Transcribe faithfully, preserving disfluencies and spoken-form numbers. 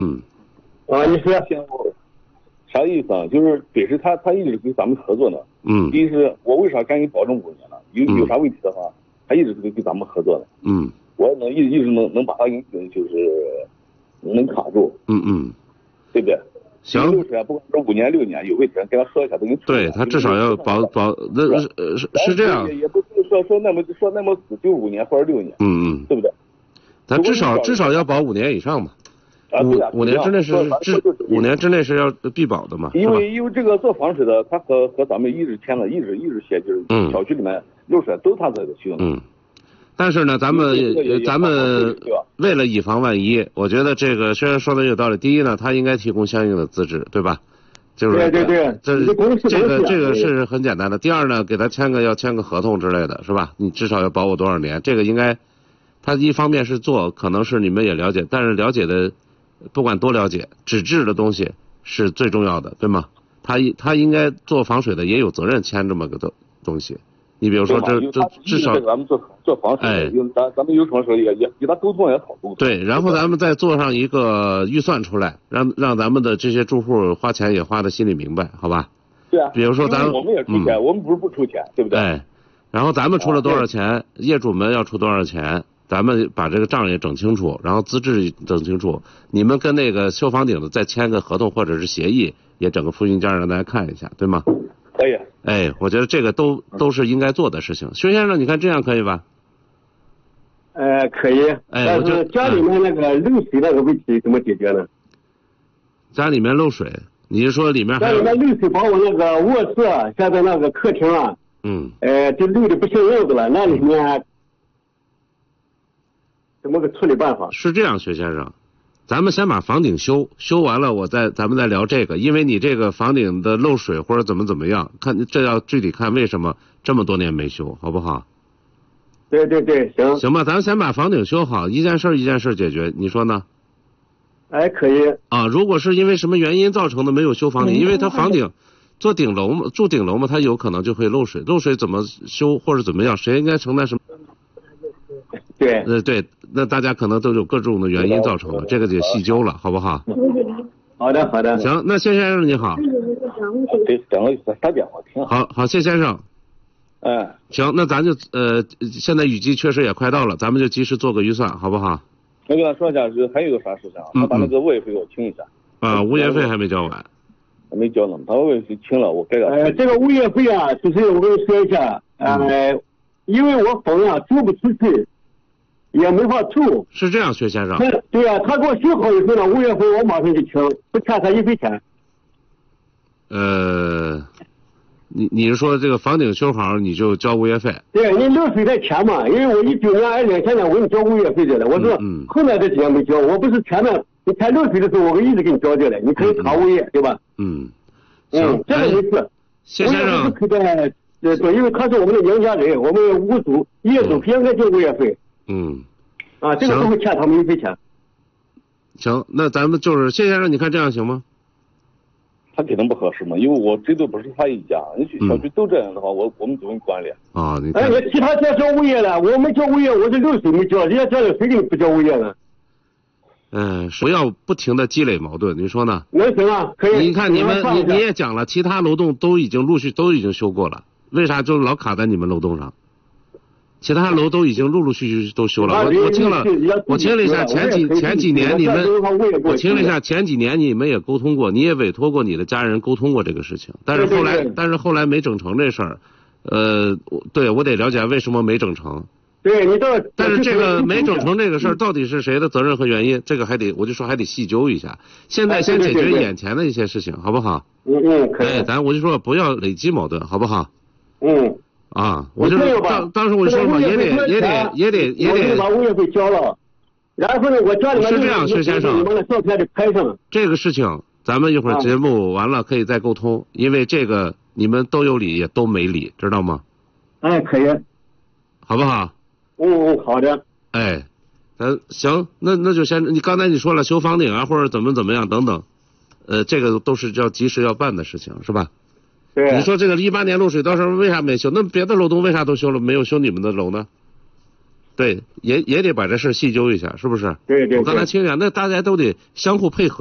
嗯。 啊，你说啥意思啊？就是北师他他一直跟咱们合作呢。 嗯。 第一是我为啥敢给保证五年呢？有有啥问题的话，他一直跟跟咱们合作的。 嗯。 我也能一一直能能把他给就是能卡住。 嗯嗯。 对不对？ 行。 六十啊，不管是五年六年，有问题跟他说一下，都给你。 对他至少要保保那呃是是这样。 也也不是说说那么说那么死就五年或者六年。 嗯嗯。 对不对？ 咱至少至少要保五年以上嘛。 啊， 五五年之内是至五年之内是要必保的嘛？ 因为因为这个做防水的，他和和咱们一直签了，一直一直写，就是小区里面漏水都他在这修。 嗯，但是呢，咱们咱们为了以防万一，我觉得这个虽然说的有道理，第一呢，他应该提供相应的资质，对吧？就是对对对， 这这个这个是很简单的。第二呢，给他签个要签个合同之类的，是吧？你至少要保我多少年？这个应该，他一方面是做，可能是你们也了解，但是了解的。不管多了解，纸质的东西是最重要的，对吗？他他应该做防水的，也有责任签这么个东东西。你比如说这这至少咱们做做防水，哎，咱咱们有什么时候也也给他沟通也好沟通。 对，然后咱们再做上一个预算出来，让让咱们的这些住户花钱也花的心里明白，好吧？ 对啊。 比如说咱我们也出钱，嗯、我们不是不出钱，对不对？ 哎，然后咱们出了多少钱，啊、业主们要出多少钱。咱们把这个账也整清楚，然后资质整清楚。你们跟那个修房顶的再签个合同或者是协议，也整个复印件让大家看一下，对吗？ 可以。 哎，我觉得这个都都是应该做的事情。薛先生，你看这样可以吧？ 呃，可以。 哎，我就家里面那个漏水那个问题怎么解决呢？ 家里面漏水，你是说里面还有？ 家里面漏水，把我那个卧室啊，现在那个客厅啊， 嗯， 呃，就漏的不像样子了，那里面。怎么个处理办法？ 是这样，薛先生，咱们先把房顶修修完了，我再咱们再聊这个，因为你这个房顶的漏水或者怎么怎么样，看这要具体看为什么这么多年没修，好不好？ 对对对，行行吧，咱先把房顶修好，一件事一件事解决，你说呢？ 哎，可以啊。如果是因为什么原因造成的没有修房顶，因为它房顶做顶楼嘛，住顶楼嘛，它有可能就会漏水，漏水怎么修或者怎么样，谁应该承担什么？ 对， 呃对，那大家可能都有各种的原因造成的，这个得细究了，好不好？ 好的，好的。 行，那谢先生你好。 对，等了打电话挺好。好好，谢先生。 哎。 行，那咱就呃，现在雨季确实也快到了，咱们就及时做个预算，好不好？ 我跟他说一下，是还有个啥事情啊？他把那个物业费给我清一下。 啊，物业费还没交完。 还没交呢，他物业费清了，我该个。 呃，这个物业费啊，就是我跟你说一下，呃，因为我房啊租不出去。也没法住， 是这样，薛先生。 对呀、啊，他给我修好以后呢，物业费我马上就清，不欠他一分钱。 呃，你你是说这个房顶修好你就交物业费？ 对，你漏水在前嘛，因为我一九年、二两千年我给你交物业费的了，我说后面这几年没交，我不是前面你才漏水的时候我一直给你交的了，你可以查物业、嗯、对吧？ 嗯， 嗯，这个没事。 谢先生， 可以在呃对，因为他是我们的娘家人，我们屋主业主应该交物业费。 嗯， 啊，这个不会欠他们一分钱。 行，那咱们就是谢先生，你看这样行吗？ 他可能不合适嘛，因为我这都不是他一家，你小区都这样的话，我我们怎么管理啊？你哎，其他家交物业了，我没交物业，我是漏水没交，人家交了，谁给你不交物业呢？ 嗯，不要不停的积累矛盾，你说呢？ 能行啊，可以。 你看你们，你你也讲了，其他楼栋都已经陆续都已经修过了，为啥就老卡在你们楼栋上？其他楼都已经陆陆续续都修了，我我听了，我听了一下前几前几年你们，我听了一下前几年你们也沟通过，你也委托过你的家人沟通过这个事情，但是后来但是后来没整成这事儿，呃，对我得了解为什么没整成。 对，你到但是这个没整成这个事儿到底是谁的责任和原因，这个还得我就说还得细究一下。现在先解决眼前的一些事情，好不好？ 嗯嗯，可以。 哎，咱我就说不要累积矛盾，好不好？ 嗯。 啊，我就当当时我就说嘛，也得也得也得也得把物业费交了，然后呢，我家里面是这样，薛先生， 你们的照片得拍上。 这个事情咱们一会儿节目完了可以再沟通，因为这个你们都有理也都没理，知道吗？ 哎，可以， 好不好？ 嗯嗯，好的。 哎，咱行，那那就先，你刚才你说了修房顶啊，或者怎么怎么样等等，呃，这个都是要及时要办的事情，是吧？ 对。 你说这个一八年漏水到时候为啥没修？那别的楼栋为啥都修了，没有修你们的楼呢？ 对，也也得把这事细究一下，是不是？ 对对。 我刚才听讲，那大家都得相互配合。